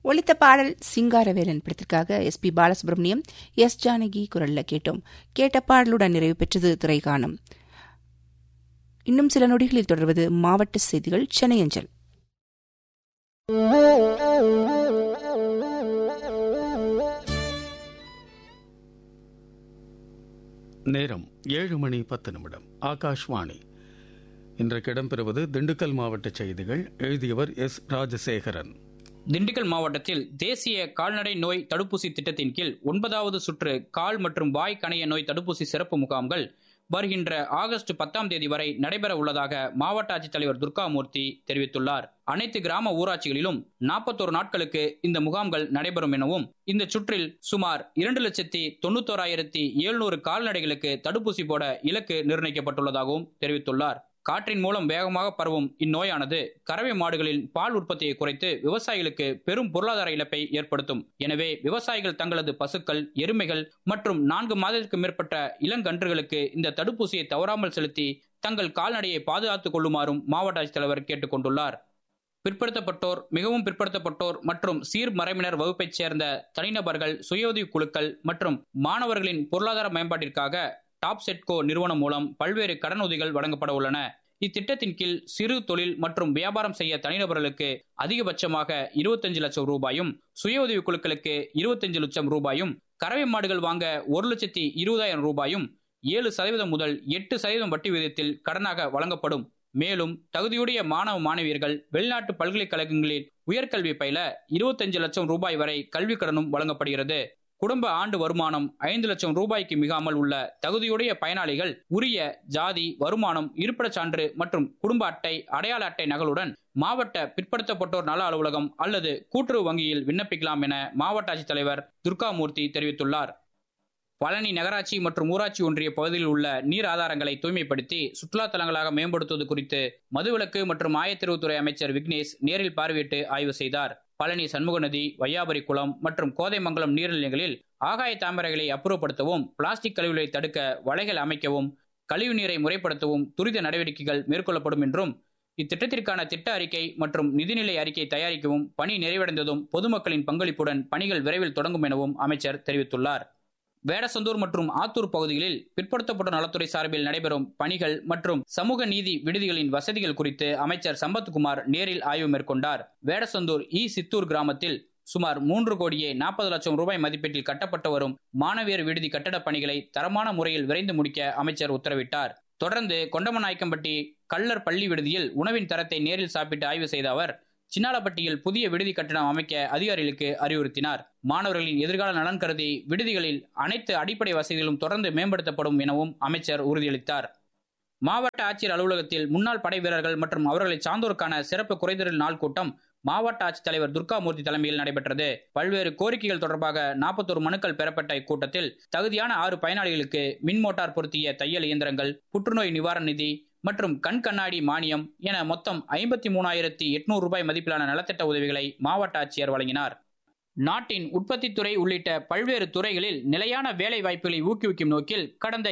ஒலித்த பாடல் சிங்காரவேலன் படத்திற்காக SP பாலசுப்ரமணியம், S ஜானகி குரல்ல கேட்டோம். கேட்ட பாடலுடன் நிறைவு பெற்றது திரைகாணம். இன்னும் சில நொடிகளில் தொடர்வது மாவட்ட செய்திகள் சென்னை அஞ்சல். நேரம் 7:10. ஆகாஷ்வாணி. இன்றைக்கு இடம்பெறுவது திண்டுக்கல் மாவட்ட செய்திகள். எழுதியவர் S ராஜசேகரன். திண்டுக்கல் மாவட்டத்தில் தேசிய கால்நடை நோய் தடுப்பூசி திட்டத்தின் கீழ் 9வது சுற்று கால் மற்றும் வாய் கணைய நோய் தடுப்பூசி சிறப்பு முகாம்கள் வருகின்ற ஆகஸ்ட் 10 வரை நடைபெற உள்ளதாக மாவட்ட ஆட்சித்தலைவர் துர்காமூர்த்தி தெரிவித்துள்ளார். அனைத்து கிராம ஊராட்சிகளிலும் 41 நாட்களுக்கு இந்த முகாம்கள் நடைபெறும் எனவும், இந்த சுற்றில் சுமார் 2,91,700 கால்நடைகளுக்கு தடுப்பூசி போட இலக்கு நிர்ணயிக்கப்பட்டுள்ளதாகவும் தெரிவித்துள்ளார். காற்றின் மூலம் வேகமாக பரவும் இந்நோயானது கறவை மாடுகளின் பால் உற்பத்தியை குறைத்து விவசாயிகளுக்கு பெரும் பொருளாதார இழப்பை ஏற்படுத்தும். எனவே விவசாயிகள் தங்களது பசுக்கள், எருமைகள் மற்றும் 4 மாதத்திற்கு மேற்பட்ட இளங்கன்றுகளுக்கு இந்த தடுப்பூசியை தவறாமல் செலுத்தி தங்கள் கால்நடையை பாதுகாத்துக் கொள்ளுமாறும் மாவட்ட ஆட்சித்தலைவர் கேட்டுக் கொண்டுள்ளார். பிற்படுத்தப்பட்டோர், மிகவும் பிற்படுத்தப்பட்டோர் மற்றும் சீர்மரபினர் வகுப்பைச் சேர்ந்த தனிநபர்கள், சுய உதவி குழுக்கள் மற்றும் மாணவர்களின் பொருளாதார மேம்பாட்டிற்காக டாப்செட்கோ நிறுவனம் மூலம் பல்வேறு கடனுதவிகள் வழங்கப்பட உள்ளன. இத்திட்டத்தின் கீழ் சிறு தொழில் மற்றும் வியாபாரம் செய்ய தனிநபர்களுக்கு அதிகபட்சமாக 25 லட்சம் ரூபாயும், சுய உதவி குழுக்களுக்கு 25 லட்சம் ரூபாயும், கறவை மாடுகள் வாங்க 1,20,000 ரூபாயும் 7% முதல் 8% வட்டி விகிதத்தில் கடனாக வழங்கப்படும். மேலும் தகுதியுடைய மாணவ மாணவியர்கள் வெளிநாட்டு பல்கலைக்கழகங்களில் உயர்கல்வி பயில 25 லட்சம் ரூபாய் வரை கல்விக் கடனும் வழங்கப்படுகிறது. குடும்ப ஆண்டு வருமானம் 5 லட்சம் ரூபாய்க்கு மிகாமல் உள்ள தகுதியுடைய பயனாளிகள் உரிய ஜாதி, வருமானம், இருப்பிடச் சான்று மற்றும் குடும்ப அட்டை, அடையாள அட்டை நகலுடன் மாவட்ட பிற்படுத்தப்பட்டோர் நல அலுவலகம் அல்லது கூட்டுறவு வங்கியில் விண்ணப்பிக்கலாம் என மாவட்ட ஆட்சித்தலைவர் துர்காமூர்த்தி தெரிவித்துள்ளார். பழனி நகராட்சி மற்றும் ஊராட்சி ஒன்றிய பகுதியில் உள்ள நீர் ஆதாரங்களை தூய்மைப்படுத்தி சுற்றுலா தலங்களாக மேம்படுத்துவது குறித்து மதுவிலக்கு மற்றும் ஆயத்தீர்வுத்துறை அமைச்சர் விக்னேஷ் நேரில் பார்வையிட்டு ஆய்வு செய்தார். பழனி சண்முகநதி, வையாபுரி குளம் மற்றும் கோதைமங்கலம் நீர்நிலைகளில் ஆகாய தாமரைகளை அப்புறப்படுத்தவும், பிளாஸ்டிக் கழிவுகளை தடுக்க வலைகள் அமைக்கவும், கழிவு நீரை முறைப்படுத்தவும் துரித நடவடிக்கைகள் மேற்கொள்ளப்படும் என்றும், இத்திட்டத்திற்கான திட்ட அறிக்கை மற்றும் நிதிநிலை அறிக்கை தயாரிக்கவும் பணி நிறைவடைந்ததும் பொதுமக்களின் பங்களிப்புடன் பணிகள் விரைவில் தொடங்கும் எனவும் அமைச்சர் தெரிவித்துள்ளார். வேடசந்தூர் மற்றும் ஆத்தூர் பகுதிகளில் பிற்படுத்தப்பட்ட நலத்துறை சார்பில் நடைபெறும் பணிகள் மற்றும் சமூக நீதி விடுதிகளின் வசதிகள் குறித்து அமைச்சர் சம்பத்குமார் நேரில் ஆய்வு மேற்கொண்டார். வேடசந்தூர் சித்தூர் கிராமத்தில் சுமார் 3,40,00,000 ரூபாய் மதிப்பீட்டில் கட்டப்பட்டு வரும் மாணவியர் விடுதி கட்டடப் பணிகளை தரமான முறையில் விரைந்து முடிக்க அமைச்சர் உத்தரவிட்டார். தொடர்ந்து கொண்டமநாயக்கம்பட்டி கள்ளர் பள்ளி விடுதியில் உணவின் தரத்தை நேரில் சாப்பிட்டு ஆய்வு செய்த அவர் சின்னாலப்பட்டியில் புதிய விடுதி கட்டணம் அமைக்க அதிகாரிகளுக்கு அறிவுறுத்தினார். மாணவர்களின் எதிர்கால நலன் கருதி விடுதிகளில் அனைத்து அடிப்படை வசதிகளும் தொடர்ந்து மேம்படுத்தப்படும் எனவும் அமைச்சர் உறுதியளித்தார். மாவட்ட ஆட்சியர் அலுவலகத்தில் முன்னாள் படை வீரர்கள் மற்றும் அவர்களை சார்ந்தோருக்கான சிறப்பு குறைதீர் நாள் கூட்டம் மாவட்ட ஆட்சித்தலைவர் துர்காமூர்த்தி தலைமையில் நடைபெற்றது. பல்வேறு கோரிக்கைகள் தொடர்பாக 41 மனுக்கள் பெறப்பட்ட இக்கூட்டத்தில் தகுதியான 6 பயனாளிகளுக்கு மின் மோட்டார் பொருத்திய தையல் இயந்திரங்கள், புற்றுநோய் நிவாரண நிதி மற்றும் கண் கண்ணாடி மானியம் என மொத்தம் 53,800 ரூபாய் மதிப்பிலான நலத்திட்ட உதவிகளை மாவட்ட ஆட்சியர் வழங்கினார். நாட்டின் உற்பத்தித்துறை உள்ளிட்ட பல்வேறு துறைகளில் நிலையான வேலை வாய்ப்புகளை ஊக்குவிக்கும் நோக்கில் கடந்த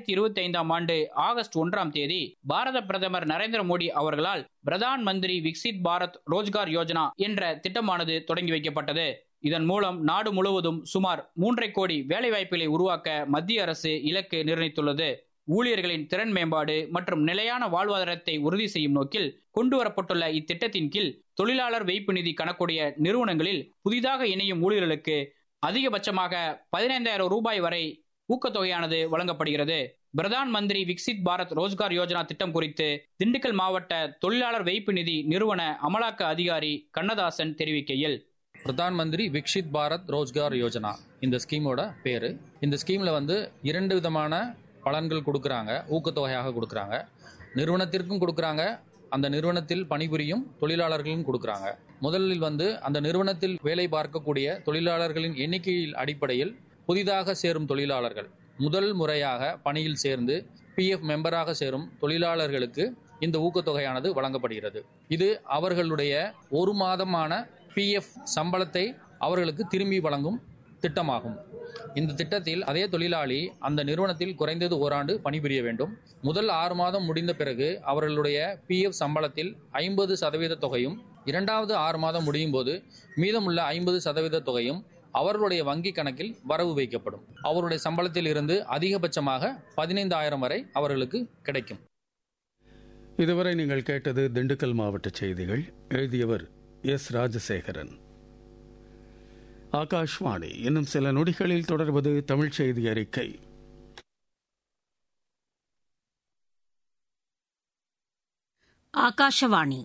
2025 ஆண்டு ஆகஸ்ட் 1 பாரத பிரதமர் நரேந்திர மோடி அவர்களால் பிரதான் மந்திரி விக்சித் பாரத் ரோஜ்கார் யோஜனா என்ற திட்டமானது தொடங்கி வைக்கப்பட்டது. இதன் மூலம் நாடு முழுவதும் சுமார் 3.5 கோடி வேலைவாய்ப்புகளை உருவாக்க மத்திய அரசு இலக்கு நிர்ணயித்துள்ளது. ஊழியர்களின் திறன் மேம்பாடு மற்றும் நிலையான வாழ்வாதாரத்தை உறுதி செய்யும் நோக்கில் கொண்டுவரப்பட்டுள்ள இத்திட்டத்தின் கீழ் தொழிலாளர் வைப்பு நிதி கணக்குடைய நிறுவனங்களில் புதிதாக இணையும் ஊழியர்களுக்கு அதிகபட்சமாக 15,000 ரூபாய் வரை ஊக்கத்தொகையானது வழங்கப்படுகிறது. பிரதான் மந்திரி விக்சித் பாரத் ரோஜ்கார் யோஜனா திட்டம் குறித்து திண்டுக்கல் மாவட்ட தொழிலாளர் வைப்பு நிதி நிறுவன அமலாக்க அதிகாரி கண்ணதாசன் தெரிவிக்கையில், பிரதான் மந்திரி விக்சித் பாரத் ரோஜ்கார் யோஜனா இந்த ஸ்கீமோட பேரு. இந்த ஸ்கீம்ல 2 விதமான பலன்கள் கொடுக்குறாங்க. ஊக்கத்தொகையாக கொடுக்குறாங்க, நிறுவனத்திற்கும் கொடுக்குறாங்க, அந்த நிறுவனத்தில் பணிபுரியும் தொழிலாளர்களும் கொடுக்குறாங்க. முதலில் அந்த நிறுவனத்தில் வேலை பார்க்கக்கூடிய தொழிலாளர்களின் எண்ணிக்கையில் அடிப்படையில் புதிதாக சேரும் தொழிலாளர்கள் முதல் முறையாக பணியில் சேர்ந்து PF மெம்பராக சேரும் தொழிலாளர்களுக்கு இந்த ஊக்கத்தொகையானது வழங்கப்படுகிறது. இது அவர்களுடைய 1 மாதமான PF சம்பளத்தை அவர்களுக்கு திரும்பி வழங்கும் திட்டமாகும். இந்த திட்டத்தில் அதே தொழிலாளி அந்த நிறுவனத்தில் குறைந்தது 1 ஆண்டு பணிபுரிய வேண்டும். முதல் 6 மாதம் முடிந்த பிறகு அவர்களுடைய PF சம்பளத்தில் 50% தொகையும் இரண்டாவது 6 மாதம் முடியும் போது மீதமுள்ள 50% தொகையும் அவர்களுடைய வங்கி கணக்கில் வரவு வைக்கப்படும். அவருடைய சம்பளத்தில் இருந்து அதிகபட்சமாக 15,000 வரை அவர்களுக்கு கிடைக்கும். இதுவரை நீங்கள் கேட்டது திண்டுக்கல் மாவட்ட செய்திகள். எழுதியவர் எஸ். ராஜசேகரன். ஆகாஷ்வாணி. இன்னும் சில நொடிகளில் தொடர்வது தமிழ் செய்தி அறிக்கை. ஆகாஷவாணி.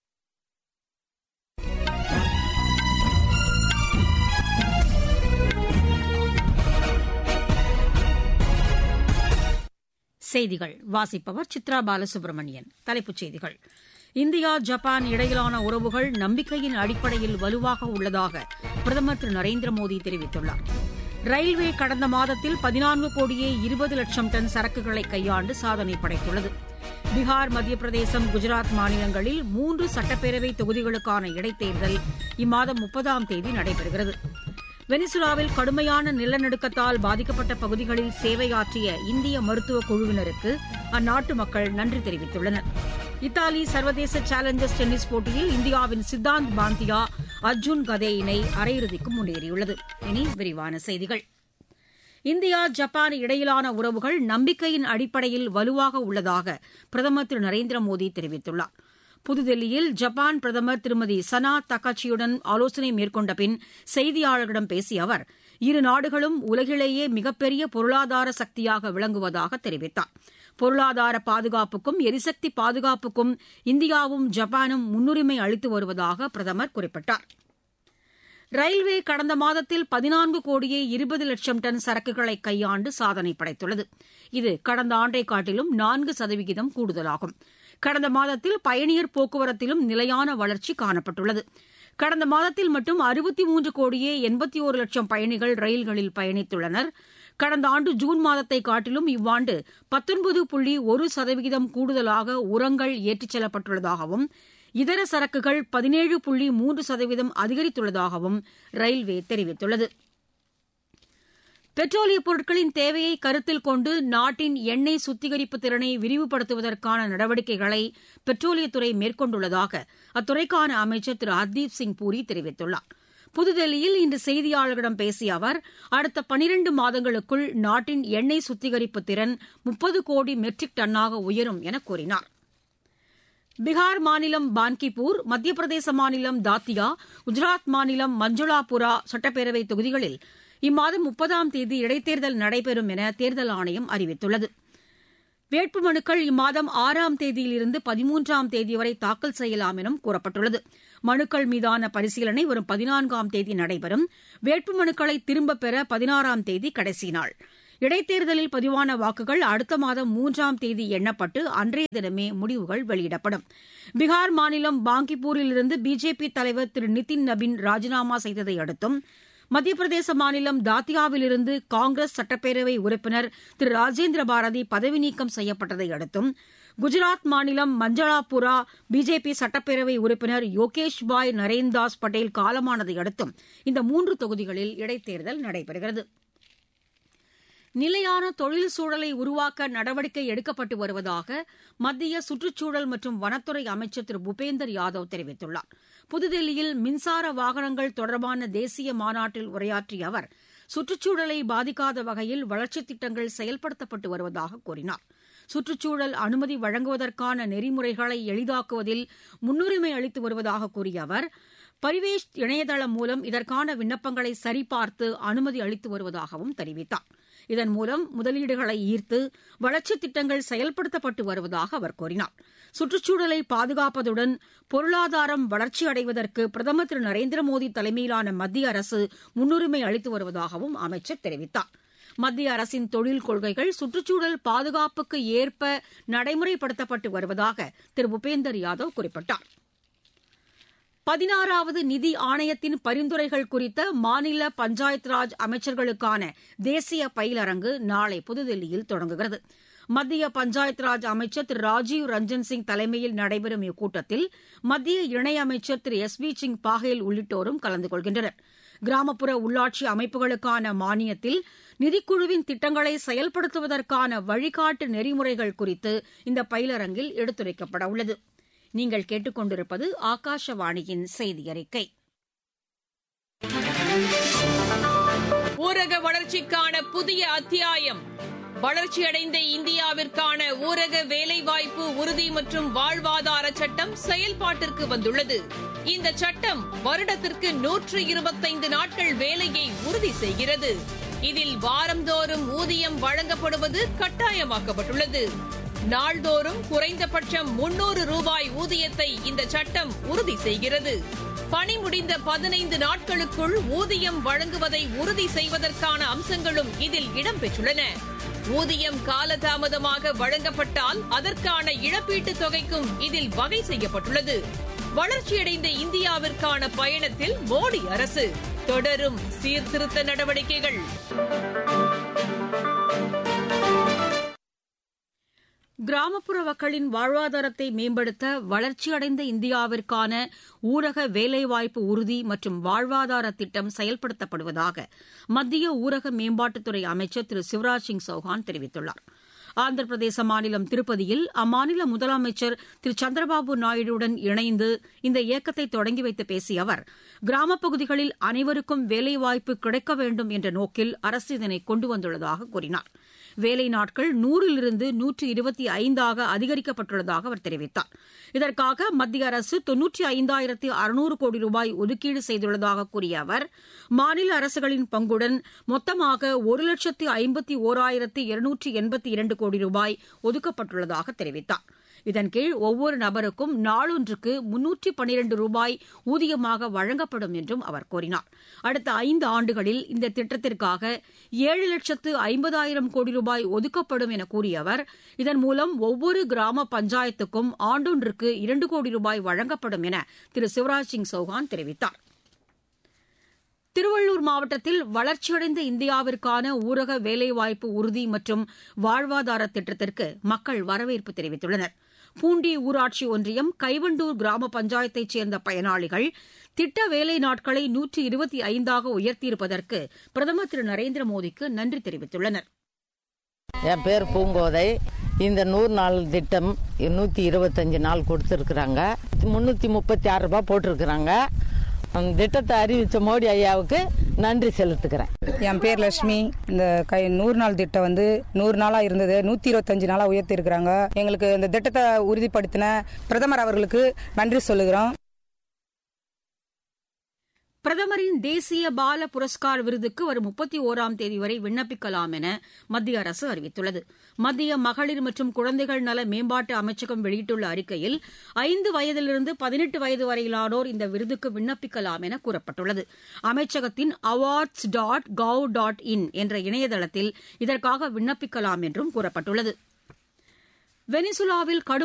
செய்திகள் வாசிப்பவர் சித்ரா பாலசுப்ரமணியன். தலைப்புச் செய்திகள். இந்தியா ஜப்பான் இடையிலான உறவுகள் நம்பிக்கையின் அடிப்படையில் வலுவாக உள்ளதாக பிரதமர் திரு நரேந்திர மோடி தெரிவித்துள்ளார். ரயில்வே கடந்த மாதத்தில் 14 கோடியே 20 லட்சம் டன் சரக்குகளை கையாண்டு சாதனை படைத்துள்ளது. பீகார், மத்திய பிரதேசம், குஜராத் மாநிலங்களில் 3 சட்டப்பேரவை தொகுதிகளுக்கான இடைத்தேர்தல் இம்மாதம் 30ஆம் தேதி நடைபெறுகிறது. வெனிசுலாவில் கடுமையான நிலநடுக்கத்தால் பாதிக்கப்பட்ட பகுதிகளில் சேவையாற்றிய இந்திய மருத்துவ குழுவினருக்கு அந்நாட்டு மக்கள் நன்றி தெரிவித்துள்ளனர். இத்தாலி சர்வதேச சேலஞ்சர்ஸ் டென்னிஸ் போட்டியில் இந்தியாவின் சித்தாந்த் பாந்தியா, அர்ஜுன் கதே இணை அரையிறுதிக்கு முன்னேறியுள்ளது. இனி விரிவான செய்திகள். இந்தியா ஜப்பான் இடையிலான உறவுகள் நம்பிக்கையின் அடிப்படையில் வலுவாக உள்ளதாக பிரதமர் திரு நரேந்திர மோடி தெரிவித்துள்ளார். புதுதில்லியில் ஜப்பான் பிரதமர் திருமதி சனா தக்காச்சியுடன் ஆலோசனை மேற்கொண்ட பின் செய்தியாளர்களிடம் பேசிய அவர், இரு நாடுகளும் உலகிலேயே மிகப்பெரிய பொருளாதார சக்தியாக விளங்குவதாக தெரிவித்தார். பொருளாதார பாதுகாப்புக்கும் எரிசக்தி பாதுகாப்புக்கும் இந்தியாவும் ஜப்பானும் முன்னுரிமை அளித்து வருவதாக பிரதமர் குறிப்பிட்டார். ரயில்வே கடந்த மாதத்தில் 14 கோடியே 20 லட்சம் டன் சரக்குகளை கையாண்டு சாதனை படைத்துள்ளது. இது கடந்த ஆண்டை காட்டிலும் 4% கூடுதலாகும். கடந்த மாதத்தில் பயணியர் போக்குவரத்திலும் நிலையான வளர்ச்சி காணப்பட்டுள்ளது. கடந்த மாதத்தில் மட்டும் 63 கோடியே 81 லட்சம் பயணிகள் ரயில்களில் பயணித்துள்ளனர். கடந்த ஆண்டு ஜூன் மாதத்தை காட்டிலும் இவ்வாண்டு 19.1% கூடுதலாக உரங்கள் ஏற்றிச் செல்லப்பட்டுள்ளதாகவும் இதர சரக்குகள் 17.3% அதிகரித்துள்ளதாகவும் ரயில்வே தெரிவித்துள்ளது. பெட்ரோலியப் பொருட்களின் தேவையை கருத்தில் கொண்டு நாட்டின் எண்ணெய் சுத்திகரிப்பு திறனை விரிவுபடுத்துவதற்கான நடவடிக்கைகளை பெட்ரோலியத்துறை மேற்கொண்டுள்ளதாக அத்துறைக்கான அமைச்சர் திரு ஹர்தீப் சிங் பூரி தெரிவித்துள்ளார். புதுதில்லியில் இன்று செய்தியாளர்களிடம் பேசிய அவர், அடுத்த 12 மாதங்களுக்குள் நாட்டின் எண்ணெய் சுத்திகரிப்பு திறன் 30 கோடி மெட்ரிக் டன்னாக உயரும் என கூறினார். பீகார் மாநிலம் பான்கிபூர், மத்திய பிரதேச மாநிலம் தாத்தியா, குஜராத் மாநிலம் மஞ்சுளாபுரா சட்டப்பேரவை தொகுதிகளில் இம்மாதம் 30ஆம் தேதி இடைத்தேர்தல் நடைபெறும் என தேர்தல் ஆணையம் அறிவித்துள்ளது. வேட்புமனுக்கள் இம்மாதம் 6ஆம் தேதியிலிருந்து 13ஆம் தேதி வரை தாக்கல் செய்யலாம் எனவும் கூறப்பட்டுள்ளது. மனுக்கள் மீதான பரிசீலனை வரும் 14ஆம் தேதி நடைபெறும். வேட்புமனுக்களை திரும்பப் பெற 16ஆம் தேதி கடைசி நாள். இடைத்தேர்தலில் பதிவான வாக்குகள் அடுத்த மாதம் 3ஆம் தேதி எண்ணப்பட்டு அன்றைய தினமே முடிவுகள் வெளியிடப்படும். பீகார் மாநிலம் பாங்கிப்பூரிலிருந்து பிஜேபி தலைவர் திரு நிதின் நபின் ராஜினாமா செய்ததை அடுத்தும், மத்திய பிரதேச மாநிலம் தாத்தியாவிலிருந்து காங்கிரஸ் சட்டப்பேரவை உறுப்பினர் திரு ராஜேந்திர பாரதி பதவி நீக்கம் செய்யப்பட்டதை அடுத்தும், குஜராத் மாநிலம் மஞ்சளாபுரா பிஜேபி சட்டப்பேரவை உறுப்பினர் யோகேஷ் பாய் நரேன்தாஸ் பட்டேல் காலமானதை அடுத்தும் இந்த 3 தொகுதிகளில் இடைத்தேர்தல் நடைபெறுகிறது. நிலையான தொழில் சூழலை உருவாக்க நடவடிக்கை எடுக்கப்பட்டு வருவதாக மத்திய சுற்றுச்சூழல் மற்றும் வனத்துறை அமைச்சர் திரு பூபேந்தர் யாதவ் தெரிவித்துள்ளார். புதுதில்லியில் மின்சார வாகனங்கள் தொடர்பான தேசிய மாநாட்டில் உரையாற்றிய அவர், சுற்றுச்சூழலை பாதிக்காத வகையில் வளர்ச்சித் திட்டங்கள் செயல்படுத்தப்பட்டு வருவதாக கூறினார். சுற்றுச்சூழல் அனுமதி வழங்குவதற்கான நெறிமுறைகளை எளிதாக்குவதில் முன்னுரிமை அளித்து வருவதாக கூறிய அவர், பரிவேஷ் இணையதளம் மூலம் இதற்கான விண்ணப்பங்களை சரிபார்த்து அனுமதி அளித்து வருவதாகவும் தெரிவித்தார். இதன் மூலம் முதலீடுகளை ஈர்த்து வளர்ச்சித் திட்டங்கள் செயல்படுத்தப்பட்டு வருவதாக அவர் கூறினார். சுற்றுச்சூழலை பாதுகாப்பதுடன் பொருளாதாரம் வளர்ச்சியடைவதற்கு பிரதமர் திரு நரேந்திர மோடி தலைமையிலான மத்திய அரசு முன்னுரிமை அளித்து வருவதாகவும் அமைச்சர் தெரிவித்தார். மத்திய அரசின் தொழில் கொள்கைகள் சுற்றுச்சூழல் பாதுகாப்புக்கு ஏற்ப நடைமுறைப்படுத்தப்பட்டு வருவதாக திரு பூபேந்தர் யாதவ் குறிப்பிட்டார். 16வது நிதி ஆணையத்தின் பரிந்துரைகள் குறித்த மாநில பஞ்சாயத் ராஜ் அமைச்சர்களுக்கான தேசிய பயிலரங்கு நாளை புதுதில்லியில் தொடங்குகிறது. மத்திய பஞ்சாயத் ராஜ் அமைச்சர் திரு ராஜீவ் ரஞ்சன் சிங் தலைமையில் நடைபெறும் இக்கூட்டத்தில் மத்திய இணையமைச்சர் திரு எஸ் பி சிங் பாஹேல் உள்ளிட்டோரும் கலந்து கொள்கின்றனர். கிராமப்புற உள்ளாட்சி அமைப்புகளுக்கான மானியத்தில் நிதிக்குழுவின் திட்டங்களை செயல்படுத்துவதற்கான வழிகாட்டு நெறிமுறைகள் குறித்து இந்த பயிலரங்கில் எடுத்துரைக்கப்பட உள்ளது. நீங்கள் கேட்டுக்கொண்டிருப்பது ஆகாஷவாணியின் செய்தி அறிக்கை. ஊரக வளர்ச்சிக்கான புதிய அத்தியாயம். வளர்ச்சியடைந்த இந்தியாவிற்கான ஊரக வேலைவாய்ப்பு உறுதி மற்றும் வாழ்வாதார சட்டம் செயல்பாட்டிற்கு வந்துள்ளது. இந்த சட்டம் வருடத்திற்கு 125 நாட்கள் வேலையை உறுதி செய்கிறது. இதில் வாரந்தோறும் ஊதியம் வழங்கப்படுவது கட்டாயமாக்கப்பட்டுள்ளது. நாள்தோறும் குறைந்தபட்சம் 300 ரூபாய் ஊதியத்தை இந்த சட்டம் உறுதி செய்கிறது. பணி முடிந்த 15 நாட்களுக்குள் ஊதியம் வழங்குவதை உறுதி செய்வதற்கான அம்சங்களும் இதில் இடம்பெற்றுள்ளன. ஊதியம் காலதாமதமாக வழங்கப்பட்டால் அதற்கான இழப்பீட்டுத் தொகைக்கும் இதில் வகை செய்யப்பட்டுள்ளது. வளர்ச்சியடைந்த இந்தியாவிற்கான பயணத்தில் மோடி அரசு தொடரும் சீர்திருத்த நடவடிக்கைகள். கிராமப்புற மக்களின் வாழ்வாதாரத்தை மேம்படுத்த வளர்ச்சியடைந்த இந்தியாவிற்கான ஊரக வேலைவாய்ப்பு உறுதி மற்றும் வாழ்வாதார திட்டம் செயல்படுத்தப்படுவதாக மத்திய ஊரக மேம்பாட்டுத்துறை அமைச்சர் திரு சிவராஜ் சிங் சௌஹான் தெரிவித்துள்ளார். ஆந்திர பிரதேச மாநிலம் திருப்பதியில் அம்மாநில முதலமைச்சர் திரு சந்திரபாபு நாயுடுவுடன் இணைந்து இந்த இயக்கத்தை தொடங்கி வைத்து பேசிய அவர், கிராமப்பகுதிகளில் அனைவருக்கும் வேலைவாய்ப்பு கிடைக்க வேண்டும் என்ற நோக்கில் அரசு இதனை கொண்டு வந்துள்ளதாக கூறினார். வேலை நாட்கள் 100லிருந்து 125ஆக அதிகரிக்கப்பட்டுள்ளதாக அவர் தெரிவித்தார். இதற்காக மத்திய அரசு 95,600 கோடி ரூபாய் ஒதுக்கீடு செய்துள்ளதாக கூறிய அவர், மாநில அரசுகளின் பங்குடன் மொத்தமாக 1,51,282 கோடி ரூபாய் ஒதுக்கப்பட்டுள்ளதாக தெரிவித்தார். இதன் கீழ் ஒவ்வொரு நபருக்கும் நாளொன்றுக்கு 312 ரூபாய் ஊதியமாக வழங்கப்படும் என்றும் அவர் கூறினார். அடுத்த 5 ஆண்டுகளில் இந்த திட்டத்திற்காக 7,50,000 கோடி ரூபாய் ஒதுக்கப்படும் என கூறிய அவர், இதன் மூலம் ஒவ்வொரு கிராம பஞ்சாயத்துக்கும் ஆண்டொன்றுக்கு 2 கோடி ரூபாய் வழங்கப்படும் என திரு சிவராஜ் சிங் சௌஹான் தெரிவித்தார். திருவள்ளூர் மாவட்டத்தில் வளர்ச்சியடைந்த இந்தியாவிற்கான ஊரக வேலைவாய்ப்பு உறுதி மற்றும் வாழ்வாதார திட்டத்திற்கு மக்கள் வரவேற்பு தெரிவித்துள்ளனர். பூண்டி ஊராட்சி ஒன்றியம் கைவண்டூர் கிராம பஞ்சாயத்தைச் சேர்ந்த பயனாளிகள் திட்ட வேலை நாட்களை 125ஆக உயர்த்தியிருப்பதற்கு பிரதமர் திரு நரேந்திர மோடிக்கு நன்றி தெரிவித்துள்ளனர். என் பேர் பூங்கோதை. இந்த 100 நாள் திட்டம் 125 நாள் கொடுத்துருக்குறாங்க. 336 ரூபாய் போட்டிருக்கிறாங்க. அந்த திட்டத்தை அறிவித்த மோடி ஐயாவுக்கு நன்றி செலுத்துக்கிறேன். என் பேர் லட்சுமி. இந்த 100 நாள் திட்டம் 100 நாளா இருந்தது 125 நாளா உயர்த்தி இருக்கிறாங்க. எங்களுக்கு இந்த திட்டத்தை உறுதிப்படுத்தின பிரதமர் அவர்களுக்கு நன்றி சொல்லுகிறோம். பிரதமரின் தேசிய பால புரஸ்கார் விருதுக்கு வரும் 31ஆம் தேதி வரை விண்ணப்பிக்கலாம் என மத்திய அரசு அறிவித்துள்ளது. மத்திய மகளிர் மற்றும் குழந்தைகள் நல மேம்பாட்டு அமைச்சகம் வெளியிட்டுள்ள அறிக்கையில் 5 வயதிலிருந்து 18 வயது வரையிலானோர் இந்த விருதுக்கு விண்ணப்பிக்கலாம் என கூறப்பட்டுள்ளது. அமைச்சகத்தின் awards.gov.in என்ற இணையதளத்தில் இதற்காக விண்ணப்பிக்கலாம் என்றும் கூறப்பட்டுள்ளது. வெனிசுலாவில் கடும்